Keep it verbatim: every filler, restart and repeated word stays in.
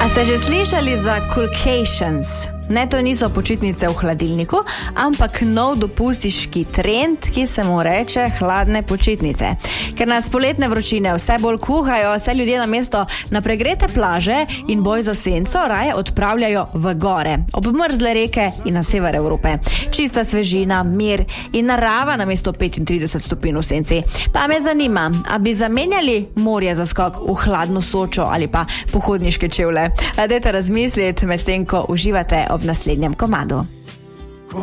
Ste že slišali za coolcations? Ne, to niso počitnice v hladilniku, ampak nov dopustiški trend, ki se mu reče hladne počitnice. Ker nas poletne vročine vse bolj kuhajo, se ljudje namesto na pregrete plaže in boj za senco raje odpravljajo v gore, ob mrzle reke in na sever Evrope. Čista svežina, mir in narava namesto petintrideset stopinj v senci. Pa me zanima, a bi zamenjali morje za skok v hladno Sočo ali pa pohodniške čevlje? Dajte razmisliti, medtem ko uživate ob naslednjem komadu.